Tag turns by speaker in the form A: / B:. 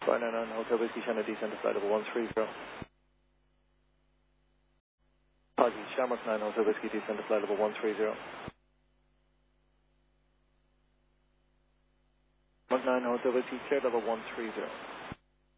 A: 499 Hotel Whiskey China descend to flight level 130. Apologies, Shamrock 9 Hotel Whiskey descend to flight level 130. Shamrock 9 Hotel Whiskey cleared level 130.